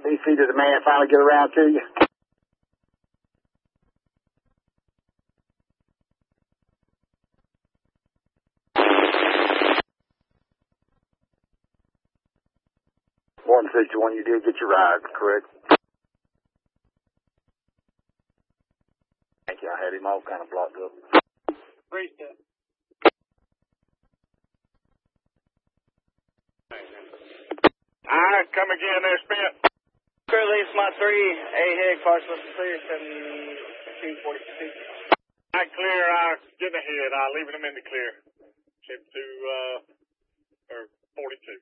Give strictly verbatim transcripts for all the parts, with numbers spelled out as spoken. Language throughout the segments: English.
B C, did the man finally get around to you? one sixty-one, you did get your ride, correct? Thank you. I had him all kind of blocked up. Three step. Alright, come again there, Spent. Currently, Smart three, A Hig, partial clear, seventy-two forty-two. I clear, uh, get ahead. I'm leaving them in the clear. Chip to, uh, or forty-two.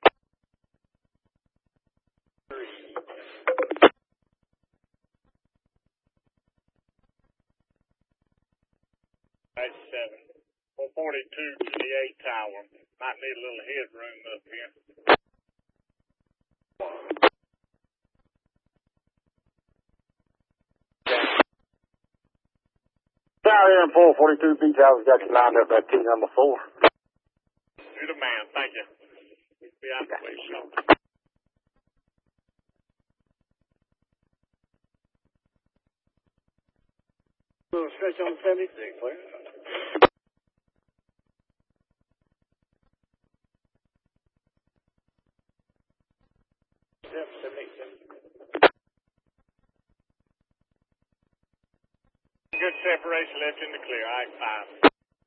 That's seven. four forty-two to the eight tower. Might need a little headroom up here. Down here in four forty-two, B Tower's got you lined up at T number four. You're the man, thank you. Be out the way, so. Little stretch on seventy-six, clear. Yep, seventy-eight, seventy-six. Good separation left in the clear. I five.